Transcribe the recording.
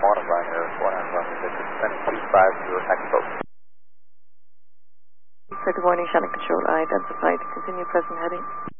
morning, Ryanair 491, 250, For good morning, Shannon Control, I identified. Continue present heading.